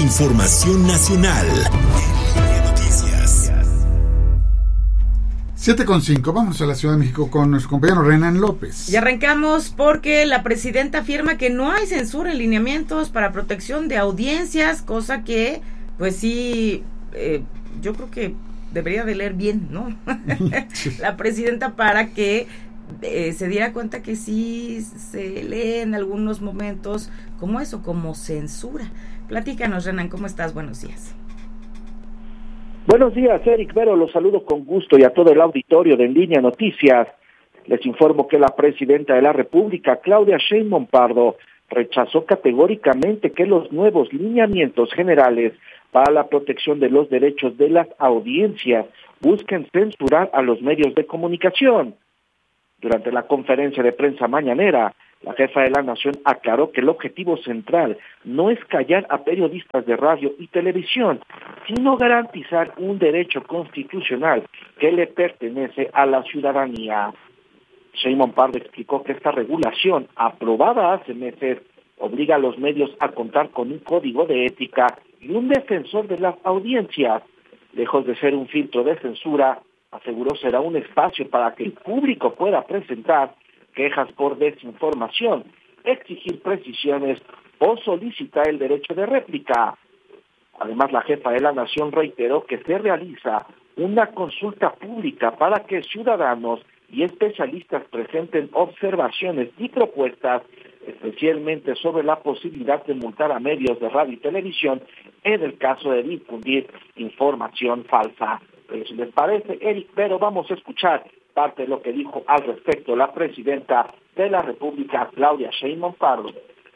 información nacional. 7:05, vamos a la Ciudad de México con nuestro compañero Renan López. Y arrancamos porque la presidenta afirma que no hay censura en lineamientos para protección de audiencias, cosa que, pues sí, yo creo que debería de leer bien, ¿no? La presidenta, para que se diera cuenta que sí se lee en algunos momentos como eso, como censura. Platícanos, Renan, ¿cómo estás? Buenos días. Buenos días, Eric Vero, los saludo con gusto y a todo el auditorio de En Línea Noticias. Les informo que la presidenta de la República, Claudia Sheinbaum Pardo, rechazó categóricamente que los nuevos lineamientos generales para la protección de los derechos de las audiencias busquen censurar a los medios de comunicación. Durante la conferencia de prensa mañanera, la jefa de la Nación aclaró que el objetivo central no es callar a periodistas de radio y televisión, sino garantizar un derecho constitucional que le pertenece a la ciudadanía. Sheinbaum Pardo explicó que esta regulación, aprobada hace meses, obliga a los medios a contar con un código de ética y un defensor de las audiencias. Lejos de ser un filtro de censura, aseguró será un espacio para que el público pueda presentar quejas por desinformación, exigir precisiones o solicitar el derecho de réplica. Además, la jefa de la Nación reiteró que se realiza una consulta pública para que ciudadanos y especialistas presenten observaciones y propuestas, especialmente sobre la posibilidad de multar a medios de radio y televisión en el caso de difundir información falsa. Pero si les parece, Eric, pero vamos a escuchar parte de lo que dijo al respecto la presidenta de la República, Claudia Sheinbaum Pardo.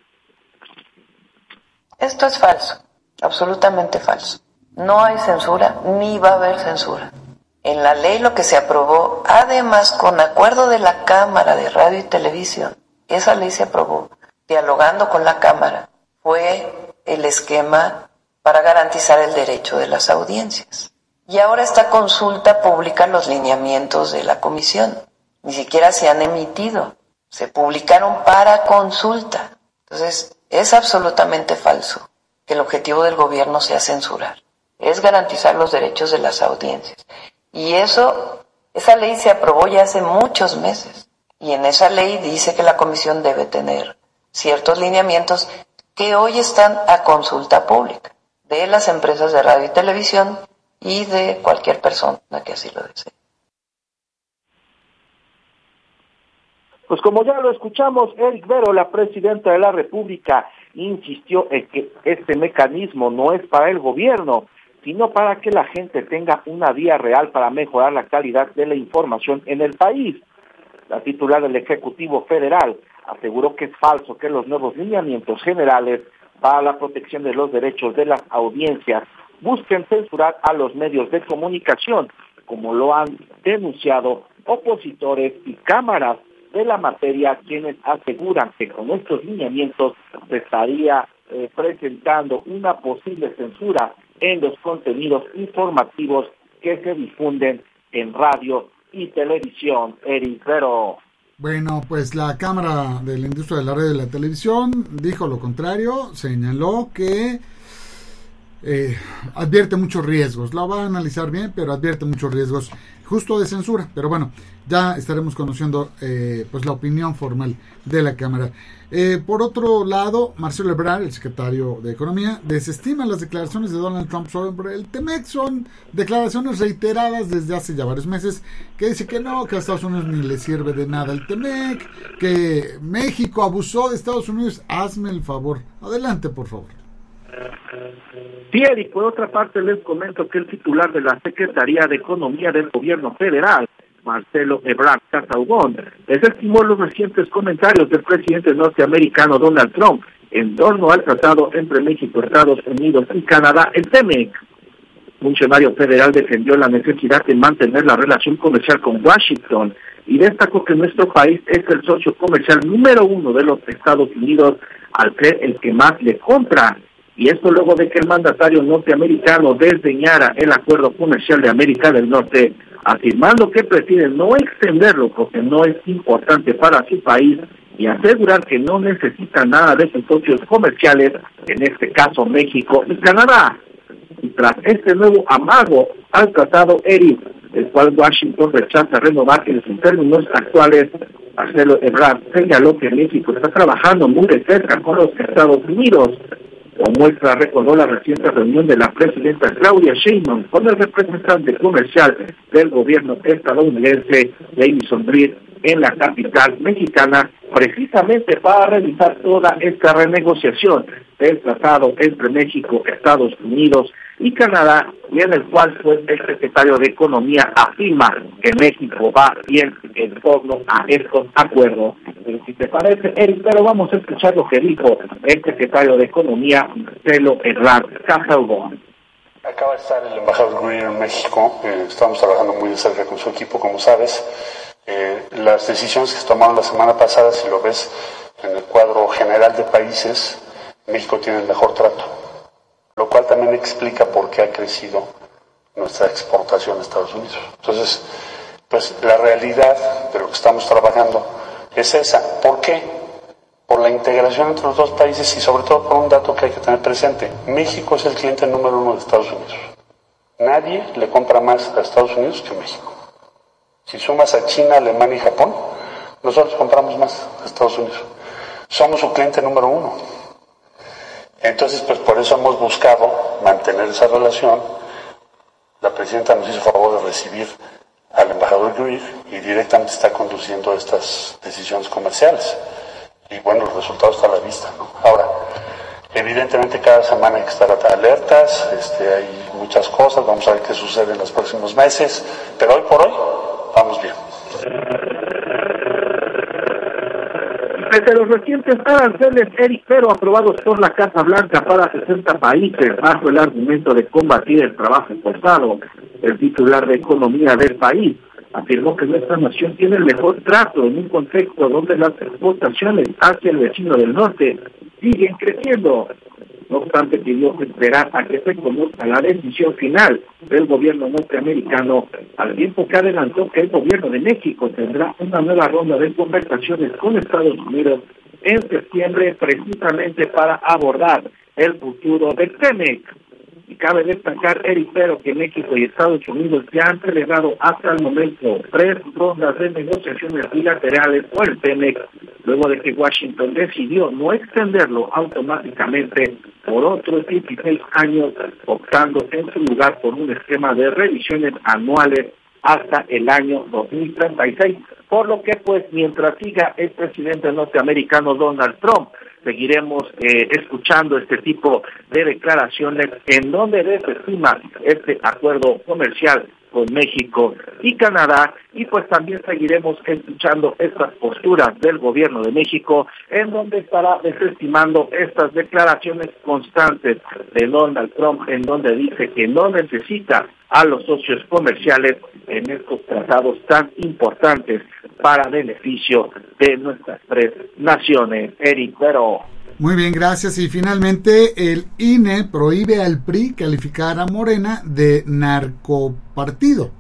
Esto es falso, absolutamente falso. No hay censura, ni va a haber censura. En la ley lo que se aprobó, además con acuerdo de la Cámara de Radio y Televisión, esa ley se aprobó dialogando con la Cámara, fue el esquema para garantizar el derecho de las audiencias. Y ahora esta consulta pública los lineamientos de la comisión. Ni siquiera se han emitido. Se publicaron para consulta. Entonces, es absolutamente falso que el objetivo del gobierno sea censurar. Es garantizar los derechos de las audiencias. Y esa ley se aprobó ya hace muchos meses. Y en esa ley dice que la comisión debe tener ciertos lineamientos que hoy están a consulta pública de las empresas de radio y televisión y de cualquier persona que así lo desee. Pues como ya lo escuchamos, Eric Vero, la presidenta de la República, insistió en que este mecanismo no es para el gobierno, sino para que la gente tenga una vía real para mejorar la calidad de la información en el país. La titular del Ejecutivo Federal aseguró que es falso que los nuevos lineamientos generales para la protección de los derechos de las audiencias busquen censurar a los medios de comunicación, como lo han denunciado opositores y cámaras de la materia, quienes aseguran que con estos lineamientos se estaría presentando una posible censura en los contenidos informativos que se difunden en radio y televisión. Eric Vero. Bueno, pues la Cámara de la Industria de la Radio y la Televisión dijo lo contrario, señaló que advierte muchos riesgos, la va a analizar bien, pero advierte muchos riesgos justo de censura, pero bueno, ya estaremos conociendo pues la opinión formal de la Cámara. Por otro lado, Marcelo Ebrard, el secretario de Economía, desestima las declaraciones de Donald Trump sobre el TEMEC. Son declaraciones reiteradas desde hace ya varios meses, que dice que no, que a Estados Unidos ni le sirve de nada el TEMEC, que México abusó de Estados Unidos. Hazme el favor, adelante por favor. Sí, Eric, por otra parte les comento que el titular de la Secretaría de Economía del Gobierno Federal, Marcelo Ebrard Casaubon, desestimó los recientes comentarios del presidente norteamericano Donald Trump en torno al tratado entre México, Estados Unidos y Canadá, el TEMEC. Funcionario federal defendió la necesidad de mantener la relación comercial con Washington y destacó que nuestro país es el socio comercial número 1 de los Estados Unidos, al ser el que más le compra. Y esto luego de que el mandatario norteamericano desdeñara el acuerdo comercial de América del Norte, afirmando que prefiere no extenderlo porque no es importante para su país y asegurar que no necesita nada de sus socios comerciales, en este caso México y Canadá. Y tras este nuevo amago al tratado ERI, el cual Washington rechaza renovar en sus términos actuales, Marcelo Ebrard señaló que México está trabajando muy de cerca con los Estados Unidos. Como muestra, recordó la reciente reunión de la presidenta Claudia Sheinbaum con el representante comercial del gobierno estadounidense, Jamieson Reed, en la capital mexicana, precisamente para realizar toda esta renegociación del tratado entre México, Estados Unidos y Canadá, y en el cual el secretario de Economía afirma que México va bien en torno a estos acuerdos. Pero si te parece, Eric, pero vamos a escuchar lo que dijo el secretario de Economía, Marcelo Ebrard Casalbón. Acaba de estar el embajador Greer en México, estamos trabajando muy de cerca con su equipo, como sabes. Las decisiones que se tomaron la semana pasada, si lo ves en el cuadro general de países, México tiene el mejor trato, lo cual también explica por qué ha crecido nuestra exportación a Estados Unidos. Entonces, pues la realidad de lo que estamos trabajando es esa. ¿Por qué? Por la integración entre los dos países y sobre todo por un dato que hay que tener presente. México es el cliente número 1 de Estados Unidos. Nadie le compra más a Estados Unidos que México. Si sumas a China, Alemania y Japón, nosotros compramos más a Estados Unidos. Somos su cliente número 1. Entonces, pues por eso hemos buscado mantener esa relación. La presidenta nos hizo favor de recibir al embajador Greer y directamente está conduciendo estas decisiones comerciales. Y bueno, los resultados están a la vista, ¿no? Ahora, evidentemente cada semana hay que estar alertas, hay muchas cosas, vamos a ver qué sucede en los próximos meses, pero hoy por hoy vamos bien. Desde los recientes aranceles, Eric, pero aprobados por la Casa Blanca para 60 países, bajo el argumento de combatir el trabajo forzado, el titular de Economía del país afirmó que nuestra nación tiene el mejor trato en un contexto donde las exportaciones hacia el vecino del norte siguen creciendo. No obstante, pidió esperar a que se conozca la decisión final del gobierno norteamericano, al tiempo que adelantó que el gobierno de México tendrá una nueva ronda de conversaciones con Estados Unidos en septiembre, precisamente para abordar el futuro del TEMEC. Y cabe destacar, Eric, pero que México y Estados Unidos ya han celebrado hasta el momento 3 rondas de negociaciones bilaterales por el TEMEC, luego de que Washington decidió no extenderlo automáticamente por otros 16 años, optando en su lugar por un esquema de revisiones anuales hasta el año 2036, por lo que pues mientras siga el presidente norteamericano Donald Trump, seguiremos escuchando este tipo de declaraciones en donde desestima este acuerdo comercial con México y Canadá, y pues también seguiremos escuchando estas posturas del gobierno de México, en donde estará desestimando estas declaraciones constantes de Donald Trump, en donde dice que no necesita a los socios comerciales en estos tratados tan importantes para beneficio de nuestras 3 naciones. Eric, pero... Muy bien, gracias. Y finalmente el INE prohíbe al PRI calificar a Morena de narcopartido.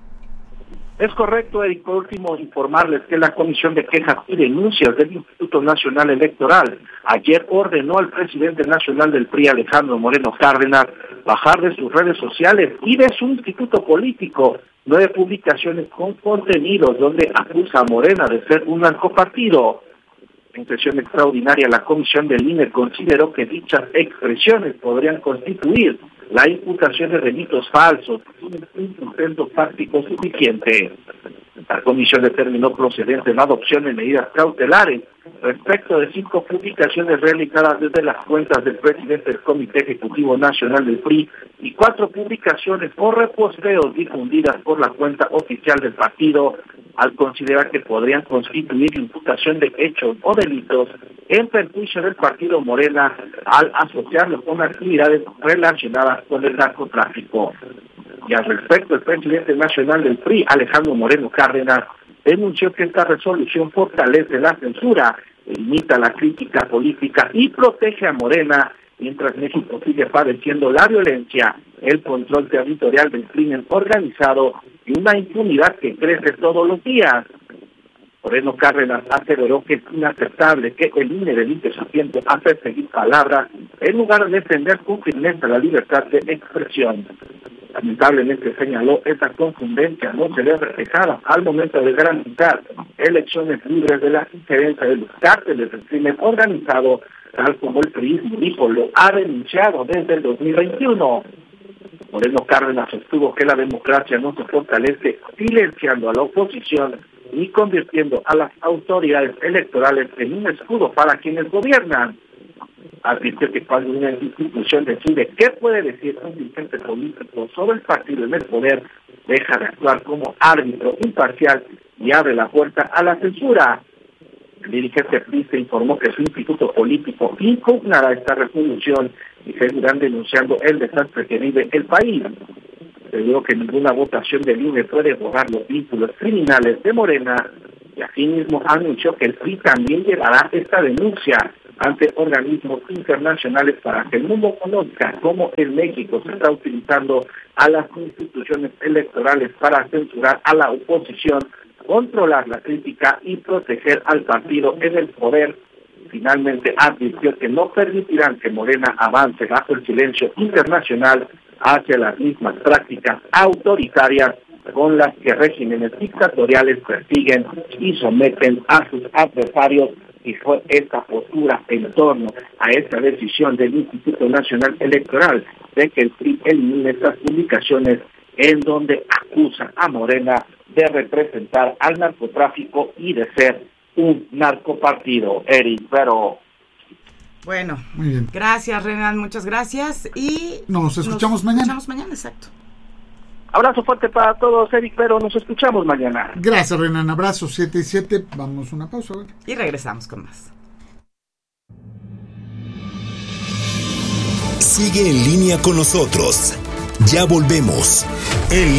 Es correcto, Eric. Por último, informarles que la Comisión de Quejas y Denuncias del Instituto Nacional Electoral ayer ordenó al presidente nacional del PRI, Alejandro Moreno Cárdenas, bajar de sus redes sociales y de su instituto político 9 publicaciones con contenidos donde acusa a Morena de ser un narcopartido. En sesión extraordinaria, la comisión del INE consideró que dichas expresiones podrían constituir la imputación de delitos falsos sin un sustento fáctico suficiente. La comisión determinó procedente la adopción de medidas cautelares respecto de 5 publicaciones realizadas desde las cuentas del presidente del Comité Ejecutivo Nacional del PRI y 4 publicaciones por reposteos difundidas por la cuenta oficial del partido, al considerar que podrían constituir imputación de hechos o delitos en perjuicio del partido Morena al asociarlo con actividades relacionadas con el narcotráfico. Y al respecto, el presidente nacional del PRI, Alejandro Moreno Cárdenas, denunció que esta resolución fortalece la censura, limita la crítica política y protege a Morena, mientras México sigue padeciendo la violencia, el control territorial del crimen organizado y una impunidad que crece todos los días. Moreno Cárdenas aseveró que es inaceptable que el INE dedique su tiempo a perseguir palabras en lugar de defender con firmeza la libertad de expresión. Lamentablemente, señaló, esta contundencia no se ve reflejada al momento de garantizar elecciones libres de la injerencia de los cárteles del crimen organizado, tal como el PRI, dijo, lo ha denunciado desde el 2021. Moreno Cárdenas sostuvo que la democracia no se fortalece silenciando a la oposición ni convirtiendo a las autoridades electorales en un escudo para quienes gobiernan. Advirtió que cuando una institución decide qué puede decir un dirigente político sobre el partido en el poder, deja de actuar como árbitro imparcial y abre la puerta a la censura. El dirigente PRI informó que su instituto político impugnará esta resolución y seguirán denunciando el desastre que vive el país. Aseguró que ninguna votación del INE puede borrar los vínculos criminales de Morena y asimismo anunció que el PRI también llevará esta denuncia ante organismos internacionales para que el mundo conozca cómo en México se está utilizando a las instituciones electorales para censurar a la oposición, controlar la crítica y proteger al partido en el poder. Finalmente advirtió que no permitirán que Morena avance bajo el silencio internacional hacia las mismas prácticas autoritarias con las que regímenes dictatoriales persiguen y someten a sus adversarios. Y fue esta postura en torno a esta decisión del Instituto Nacional Electoral de que el PRI elimine estas publicaciones en donde acusa a Morena de representar al narcotráfico y de ser un narcopartido. Eric, pero... Bueno, muy bien. Gracias, Renan, muchas gracias. Y nos escuchamos mañana. Nos escuchamos mañana, exacto. Abrazo fuerte para todos, Eric, pero nos escuchamos mañana. Gracias, Renan. Abrazo 7-7. Vamos a una pausa. Y regresamos con más. Sigue en línea con nosotros. Ya volvemos. En